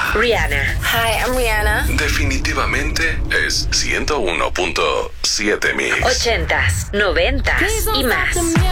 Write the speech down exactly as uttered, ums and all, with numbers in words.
Rihanna. Hi, I'm Rihanna. Definitivamente es ciento uno punto siete Mix. Ochentas, noventas y más.